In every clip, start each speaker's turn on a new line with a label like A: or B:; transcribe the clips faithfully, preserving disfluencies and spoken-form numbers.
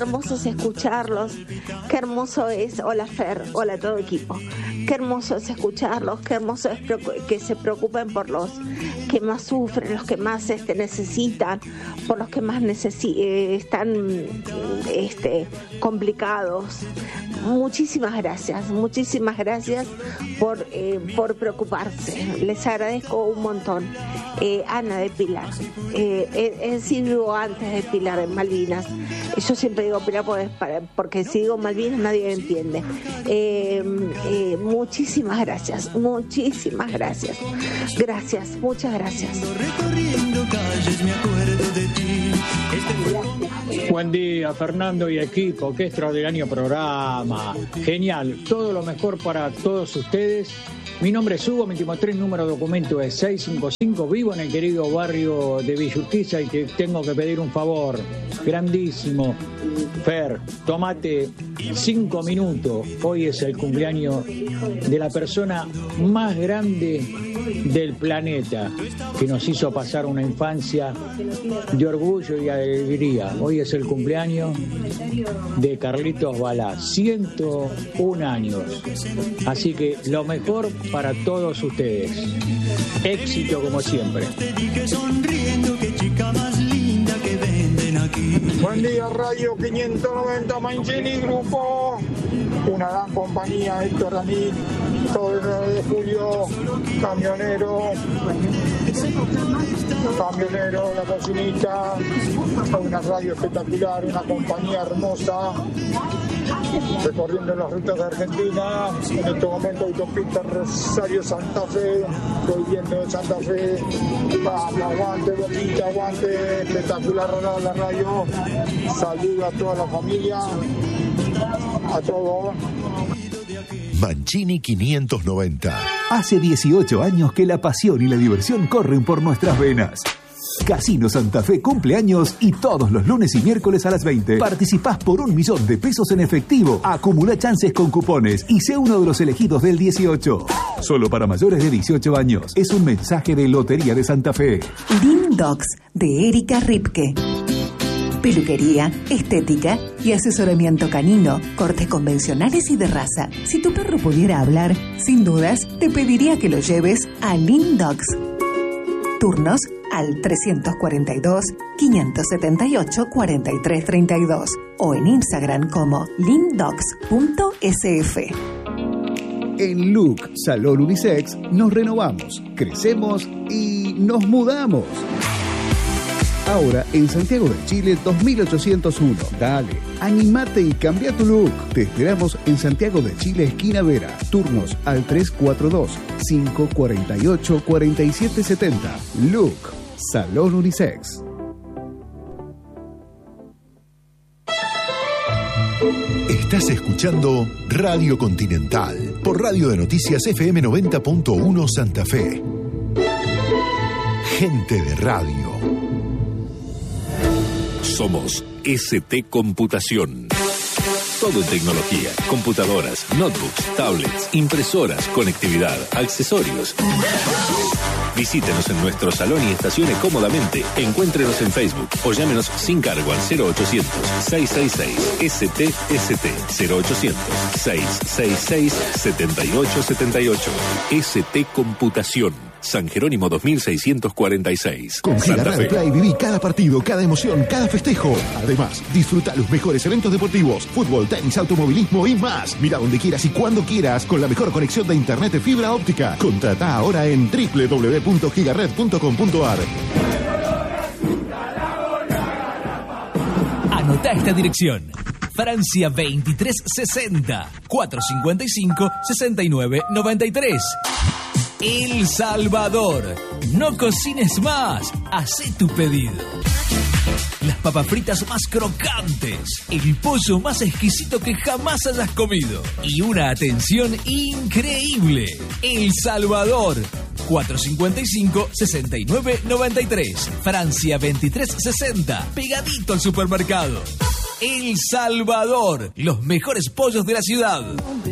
A: hermoso es escucharlos, qué hermoso es, hola Fer, hola todo equipo, qué hermoso es escucharlos, qué hermoso es que se preocupen por los que más sufren, los que más este, necesitan, por los que más necesi- eh, están este, complicados. Muchísimas gracias, muchísimas gracias por, eh, por preocuparse, les agradezco un montón. Eh, Ana de Pilar, eh, he, he sido antes de Pilar en Malvinas, yo siempre digo Pilar porque, porque si digo Malvinas nadie me entiende. Eh, eh, muchísimas gracias, muchísimas gracias, gracias, muchas gracias.
B: Buen día, Fernando y equipo, qué extraordinario programa, genial, todo lo mejor para todos ustedes. Mi nombre es Hugo, mi tres número de documento es seis cinco cinco, vivo en el querido barrio de Villa Urquiza y te tengo que pedir un favor grandísimo. Fer, tomate cinco minutos, hoy es el cumpleaños de la persona más grande del planeta, que nos hizo pasar una infancia de orgullo y alegría. Hoy es el cumpleaños de Carlitos Balá, ciento un años. Así que lo mejor para todos ustedes. Éxito como siempre.
C: Buen día, Radio quinientos noventa, Mancini Grupo. Una gran compañía, Héctor Ramírez, todo el nueve de julio, camionero, camionero, la cocinita, una radio espectacular, una compañía hermosa, recorriendo las rutas de Argentina, en este momento autopista Rosario Santa Fe, estoy viendo de Santa Fe, vamos, aguante, Boquita, aguante, espectacular la radio, saludo a toda la familia, a todos.
D: Mancini quinientos noventa.
E: Hace dieciocho años que la pasión y la diversión corren por nuestras venas. Casino Santa Fe cumpleaños y todos los lunes y miércoles a las veinte participás por un millón de pesos en efectivo. Acumula chances con cupones y sé uno de los elegidos del dieciocho. Solo para mayores de dieciocho años. Es un mensaje de Lotería de Santa Fe.
F: Lindox de Erika Ripke. Peluquería, estética y asesoramiento canino, cortes convencionales y de raza. Si tu perro pudiera hablar, sin dudas, te pediría que lo lleves a Lindox. Turnos al trescientos cuarenta y dos, quinientos setenta y ocho, cuarenta y tres treinta y dos o en Instagram como lindox punto s f.
G: En Look Salón Unisex nos renovamos, crecemos y nos mudamos. Ahora en Santiago de Chile dos mil ochocientos uno. Dale, animate y cambia tu look. Te esperamos en Santiago de Chile, esquina Vera. Turnos al tres cuatro dos, cinco cuatro ocho, cuatro siete siete cero. Look Salón Unisex.
D: Estás escuchando Radio Continental por Radio de Noticias F M noventa punto uno Santa Fe. Gente de radio.
H: Somos S T Computación. Todo en tecnología, computadoras, notebooks, tablets, impresoras, conectividad, accesorios. Visítenos en nuestro salón y estacione cómodamente. Encuéntrenos en Facebook o llámenos sin cargo al cero ochocientos, seiscientos sesenta y seis, S T S T, cero ochocientos, seiscientos sesenta y seis, setenta y ocho setenta y ocho. S T Computación. San Jerónimo dos mil seiscientos cuarenta y seis.
D: Con Giga Play viví cada partido, cada emoción, cada festejo. Además, disfruta los mejores eventos deportivos, fútbol, tenis, automovilismo y más. Mira donde quieras y cuando quieras con la mejor conexión de internet de fibra óptica. Contrata ahora en doble u doble u doble u punto gigared punto com punto a r.
I: Anota esta dirección. Francia veintitrés sesenta, cuatrocientos cincuenta y cinco, sesenta y nueve noventa y tres. El Salvador. No cocines más. Hacé tu pedido. Las papas fritas más crocantes. El pollo más exquisito que jamás hayas comido. Y una atención increíble. El Salvador. cuatrocientos cincuenta y cinco, sesenta y nueve noventa y tres. Francia veintitrés sesenta. Pegadito al supermercado. El Salvador. Los mejores pollos de la ciudad.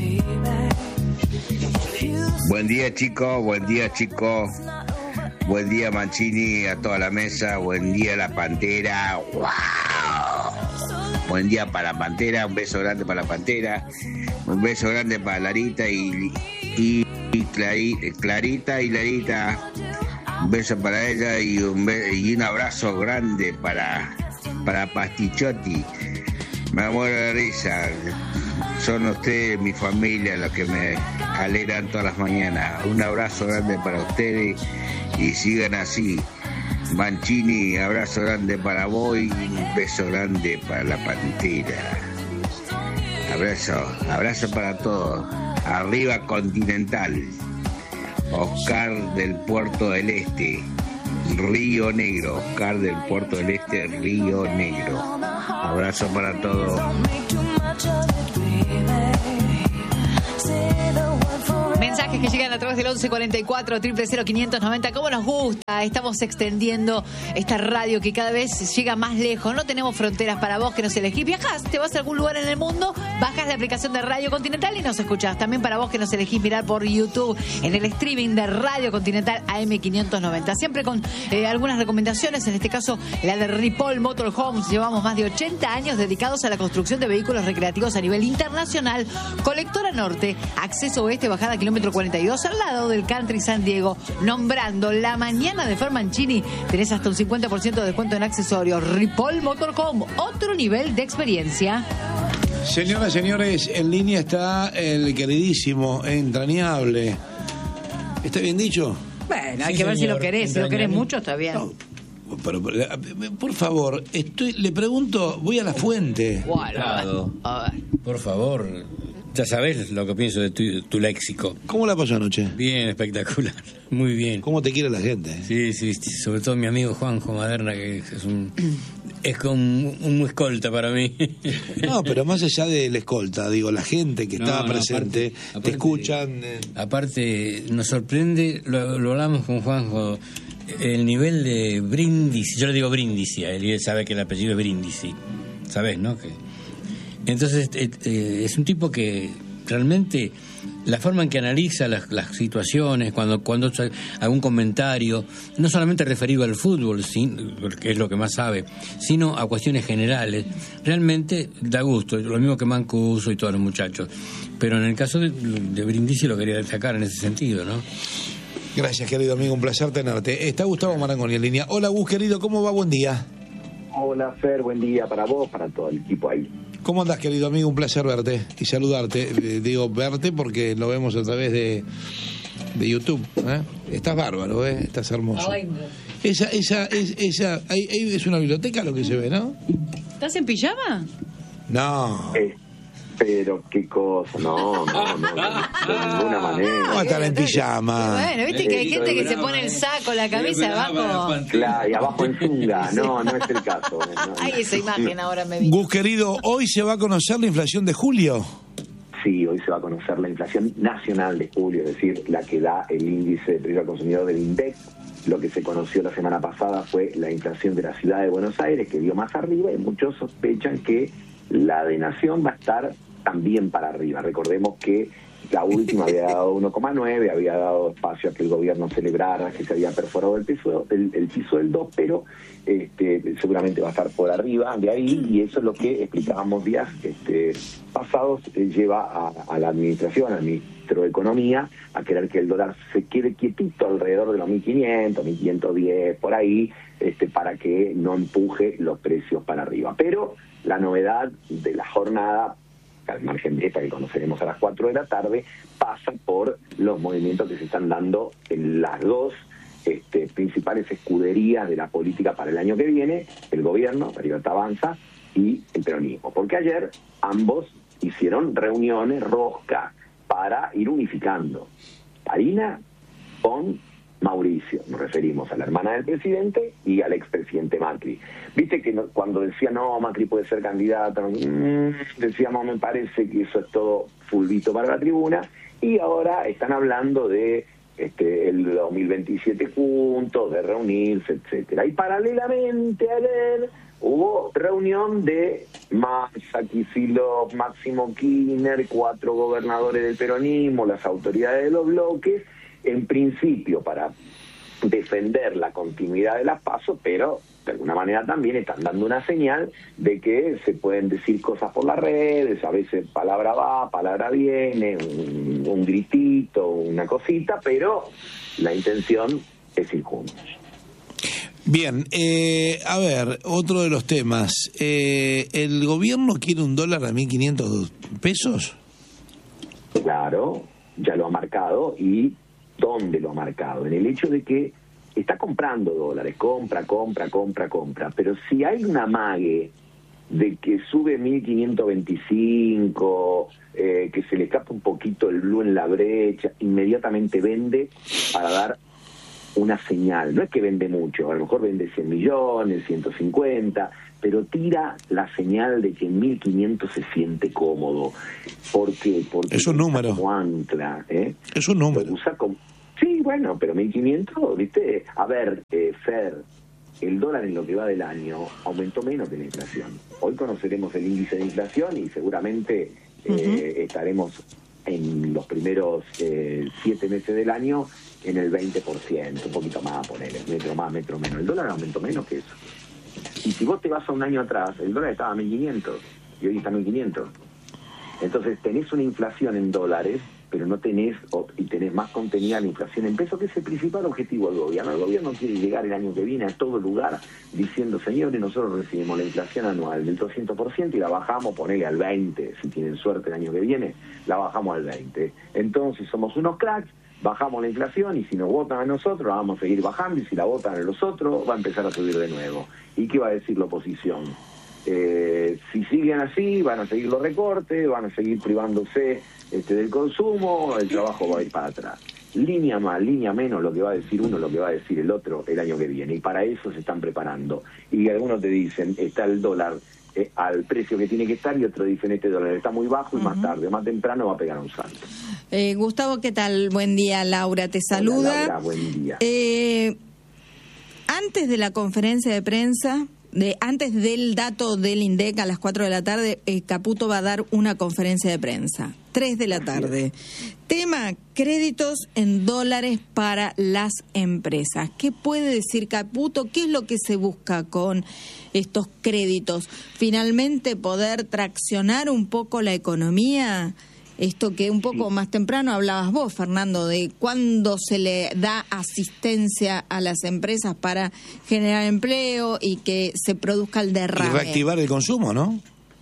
J: Buen día, chicos, buen día, chicos. Buen día, Mancini, a toda la mesa. Buen día, La Pantera. ¡Wow! Buen día para la Pantera, un beso grande para la Pantera, un beso grande para Larita y, y, y Clari, Clarita y Larita, un beso para ella y un, be- y un abrazo grande para, para Pastichotti. Me muero de risa, son ustedes, mi familia, los que me alegran todas las mañanas. Un abrazo grande para ustedes y sigan así. Mancini, abrazo grande para vos y un beso grande para la Pantera. Abrazo, abrazo para todos. Arriba Continental. Oscar del Puerto del Este, Río Negro. Oscar del Puerto del Este, Río Negro. Abrazo para todos.
K: Mensajes que llegan a través del once cuarenta y cuatro, cero cero quinientos noventa. ¿Cómo nos gusta? Estamos extendiendo esta radio que cada vez llega más lejos. No tenemos fronteras para vos que nos elegís. Viajás, te vas a algún lugar en el mundo, bajas la aplicación de Radio Continental y nos escuchás. También para vos que nos elegís mirar por YouTube en el streaming de Radio Continental A M quinientos noventa. Siempre con eh, algunas recomendaciones, en este caso la de Ripoll Motorhomes. Llevamos más de ochenta años dedicados a la construcción de vehículos recreativos a nivel internacional. Colectora Norte, acceso oeste, bajada kilómetro cuarenta y dos, al lado del Country San Diego. Nombrando la mañana de Fer Mancini, tenés hasta un cincuenta por ciento de descuento en accesorios. Ripoll Motorhome, otro nivel de experiencia.
L: Señoras, señores, en línea está el queridísimo, entrañable. ¿Está bien dicho?
K: Bueno, hay sí, que ver señor, si lo querés. Si lo querés mucho, está bien. No,
L: pero, pero, por favor, estoy, le pregunto, voy a la fuente.
M: Bueno, a ver. Por favor. Ya sabes lo que pienso de tu, tu léxico.
L: ¿Cómo la pasó anoche?
M: Bien, espectacular. Muy bien.
L: ¿Cómo te quiere la gente?
M: Sí, sí, sí. Sobre todo mi amigo Juanjo Maderna, que es un... Es como un, un escolta para mí.
L: No, pero más allá del escolta, digo, la gente que no, estaba no, presente, aparte, aparte, te escuchan. Eh.
M: Aparte, nos sorprende, lo, lo hablamos con Juanjo, el nivel de Brindisi. Yo le digo Brindisi, él sabe que el apellido es Brindisi. ¿Sabes, no? Que... Entonces, eh, eh, es un tipo que realmente la forma en que analiza las, las situaciones, cuando cuando algún comentario, no solamente referido al fútbol, sin, que es lo que más sabe, sino a cuestiones generales, realmente da gusto, lo mismo que Mancuso y todos los muchachos. Pero en el caso de, de Brindisi lo quería destacar en ese sentido, ¿no?
L: Gracias, querido amigo, un placer tenerte. Está Gustavo Marangoni en línea. Hola, Gus, querido, ¿cómo va? Buen día.
N: Hola, Fer, buen día para vos, para todo el equipo ahí.
L: ¿Cómo andás, querido amigo? Un placer verte y saludarte. Eh, digo, verte porque lo vemos a través de, de YouTube. ¿eh? Estás bárbaro, ¿eh? Estás hermoso. Ay, no. Esa, esa, es, esa, ahí, ahí es una biblioteca lo que se ve, ¿no?
K: ¿Estás en pijama?
L: No.
N: Eh, pero qué cosa, no, no, no, de ninguna manera.
L: ¿Cómo estar en pijama?
K: Bueno, viste que hay gente que se pone el saco, la camisa abajo.
N: Claro, y abajo en zunga. No, no es el caso. No,
K: Ay, esa imagen ahora me vi.
L: Gus, querido, hoy se va a conocer la inflación de julio.
N: Sí, hoy se va a conocer la inflación nacional de julio, es decir, la que da el índice de precio al consumidor del INDEC. Lo que se conoció la semana pasada fue la inflación de la ciudad de Buenos Aires, que dio más arriba, y muchos sospechan que la de Nación va a estar también para arriba. Recordemos que la última había dado uno coma nueve, había dado espacio a que el gobierno celebrara que se había perforado el piso, el, el piso del dos, pero este, seguramente va a estar por arriba de ahí, y eso es lo que explicábamos días este, pasados, eh, lleva a, a la administración, al ministro de Economía, a querer que el dólar se quede quietito alrededor de los mil quinientos, mil quinientos diez, por ahí, este, para que no empuje los precios para arriba. Pero la novedad de la jornada, al margen de esta que conoceremos a las cuatro de la tarde, pasa por los movimientos que se están dando en las dos este, principales escuderías de la política para el año que viene, el gobierno, la Libertad Avanza, y el peronismo. Porque ayer ambos hicieron reuniones rosca para ir unificando. Karina con Mauricio, nos referimos a la hermana del presidente y al expresidente Macri. Viste que no, cuando decía no, Macri puede ser candidato, mmm, decíamos, me parece que eso es todo fulbito para la tribuna, y ahora están hablando de este, el dos mil veintisiete juntos, de reunirse, etcétera. Y paralelamente ayer hubo reunión de Massa, Kicillof, Máximo Kirchner, cuatro gobernadores del peronismo, las autoridades de los bloques, en principio para defender la continuidad de las PASO, pero de alguna manera también están dando una señal de que se pueden decir cosas por las redes, a veces palabra va, palabra viene, un, un gritito, una cosita, pero la intención es ir juntos.
L: Bien, eh, a ver, otro de los temas. Eh, ¿El gobierno quiere un dólar a mil quinientos pesos?
N: Claro, ya lo ha marcado. ¿Y dónde lo ha marcado? En el hecho de que está comprando dólares, compra, compra, compra, compra. Pero si hay un amague de que sube mil quinientos veinticinco, eh, que se le escapa un poquito el blue en la brecha, inmediatamente vende para dar una señal. No es que vende mucho, a lo mejor vende cien millones, ciento cincuenta, pero tira la señal de que en mil quinientos se siente cómodo. ¿Por qué? Porque
L: es un número.
N: Como ancla, ¿eh?
L: Es un número.
N: Lo usa como... Sí, bueno, pero mil quinientos, ¿viste? A ver, eh, Fer, el dólar en lo que va del año aumentó menos que la inflación. Hoy conoceremos el índice de inflación y seguramente eh, uh-huh. estaremos en los primeros eh, siete meses del año en el veinte por ciento, un poquito más, ponele, metro más, metro menos. El dólar aumentó menos que eso. Y si vos te vas a un año atrás, el dólar estaba a mil quinientos y hoy está a mil quinientos. Entonces tenés una inflación en dólares, pero no tenés, y tenés más contenida la inflación en pesos, que es el principal objetivo del gobierno. El gobierno quiere llegar el año que viene a todo lugar diciendo, señores, nosotros recibimos la inflación anual del doscientos por ciento y la bajamos, ponele al veinte por ciento, si tienen suerte el año que viene, la bajamos al veinte por ciento. Entonces somos unos cracks, bajamos la inflación y si nos votan a nosotros la vamos a seguir bajando y si la votan a los otros va a empezar a subir de nuevo. ¿Y qué va a decir la oposición? Eh, si siguen así van a seguir los recortes, van a seguir privándose este, del consumo, el trabajo va a ir para atrás. Línea más, línea menos, lo que va a decir uno, lo que va a decir el otro el año que viene. Y para eso se están preparando. Y algunos te dicen, está el dólar eh, al precio que tiene que estar y otros dicen, este dólar está muy bajo y uh-huh. más tarde, más temprano va a pegar un salto.
O: Eh, Gustavo, ¿qué tal? Buen día, Laura te saluda.
N: Hola, Laura, buen día.
O: Eh, antes de la conferencia de prensa, de antes del dato del INDEC a las cuatro de la tarde, eh, Caputo va a dar una conferencia de prensa, tres de la tarde. Tema, créditos en dólares para las empresas. ¿Qué puede decir Caputo? ¿Qué es lo que se busca con estos créditos? ¿Finalmente poder traccionar un poco la economía? Esto que un poco más temprano hablabas vos, Fernando, de cuándo se le da asistencia a las empresas para generar empleo y que se produzca el derrame.
L: Y reactivar el consumo, ¿no?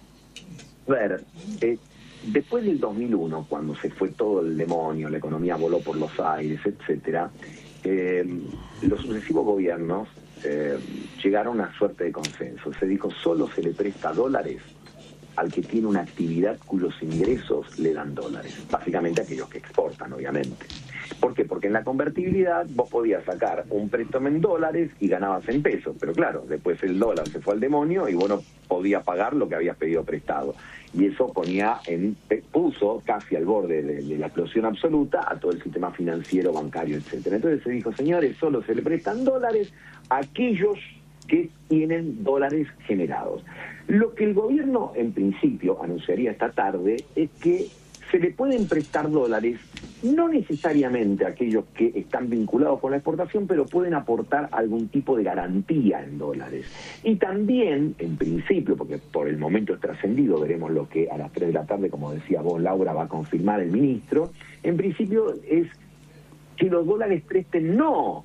N: A ver, eh, después del dos mil uno, cuando se fue todo el demonio, la economía voló por los aires, etcétera, eh, los sucesivos gobiernos eh, llegaron a una suerte de consenso. Se dijo, solo se le presta dólares al que tiene una actividad cuyos ingresos le dan dólares. Básicamente aquellos que exportan, obviamente. ¿Por qué? Porque en la convertibilidad vos podías sacar un préstamo en dólares y ganabas en pesos. Pero claro, después el dólar se fue al demonio y vos no podías pagar lo que habías pedido prestado. Y eso ponía en, puso casi al borde de, de la explosión absoluta a todo el sistema financiero, bancario, etcétera. Entonces se dijo, señores, solo se le prestan dólares a aquellos que tienen dólares generados. Lo que el gobierno, en principio, anunciaría esta tarde es que se le pueden prestar dólares, no necesariamente a aquellos que están vinculados con la exportación, pero pueden aportar algún tipo de garantía en dólares. Y también, en principio, porque por el momento es trascendido, veremos lo que a las tres de la tarde, como decía vos, Laura, va a confirmar el ministro, en principio es que los dólares presten no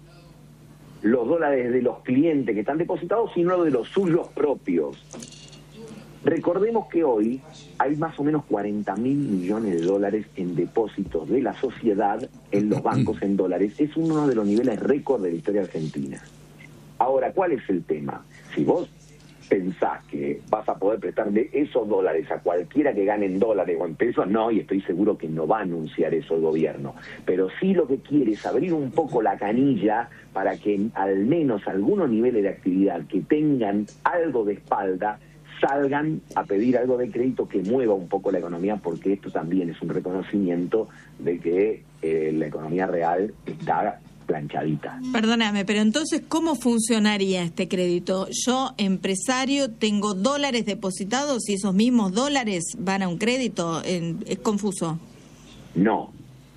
N: los dólares de los clientes que están depositados, sino de los suyos propios. Recordemos que hoy hay más o menos cuarenta mil millones de dólares en depósitos de la sociedad en los bancos en dólares. Es uno de los niveles récord de la historia argentina. Ahora, ¿cuál es el tema? Si vos pensás que vas a poder prestarle esos dólares a cualquiera que gane en dólares o en pesos, no, y estoy seguro que no va a anunciar eso el gobierno. Pero sí lo que quiere es abrir un poco la canilla para que al menos algunos niveles de actividad que tengan algo de espalda salgan a pedir algo de crédito que mueva un poco la economía, porque esto también es un reconocimiento de que eh, la economía real está planchadita.
O: Perdóname, pero entonces, ¿cómo funcionaría este crédito? Yo, empresario, tengo dólares depositados y esos mismos dólares van a un crédito. ¿Es confuso?
N: No.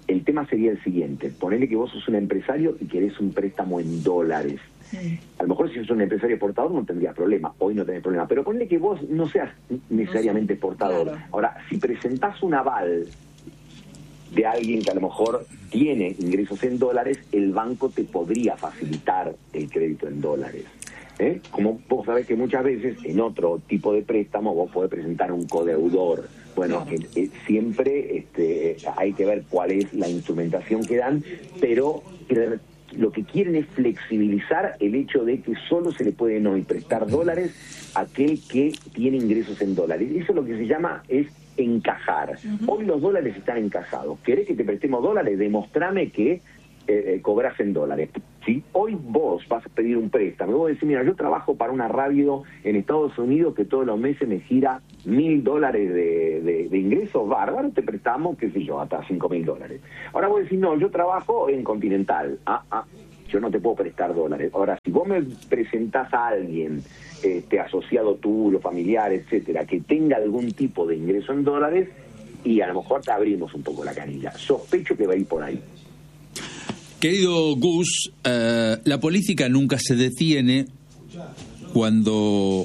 N: El tema sería el siguiente, ponele que vos sos un empresario y querés un préstamo en dólares. Sí. A lo mejor si sos un empresario exportador no tendrías problema, hoy no tenés problema, pero ponle que vos no seas necesariamente exportador. Claro. Ahora, si presentás un aval de alguien que a lo mejor tiene ingresos en dólares, el banco te podría facilitar el crédito en dólares. ¿Eh? Como vos sabés que muchas veces en otro tipo de préstamo vos podés presentar un codeudor. Bueno, claro. eh, eh, siempre este, hay que ver cuál es la instrumentación que dan, pero eh, lo que quieren es flexibilizar el hecho de que solo se le pueden hoy prestar dólares a aquel que tiene ingresos en dólares. Eso lo que se llama es encajar. Uh-huh. Hoy los dólares están encajados. ¿Querés que te prestemos dólares? Demostrame que eh, cobras en dólares. Si hoy vos vas a pedir un préstamo, y vos decís, mira, yo trabajo para una radio en Estados Unidos que todos los meses me gira mil dólares de, de, de ingresos, bárbaro, te prestamos, qué sé yo, hasta cinco mil dólares. Ahora vos decís, no, yo trabajo en Continental. Ah, ah, yo no te puedo prestar dólares. Ahora, si vos me presentás a alguien, este, asociado tuyo, familiar, etcétera, que tenga algún tipo de ingreso en dólares, y a lo mejor te abrimos un poco la canilla. Sospecho que va a ir por ahí.
P: Querido Gus, uh, la política nunca se detiene cuando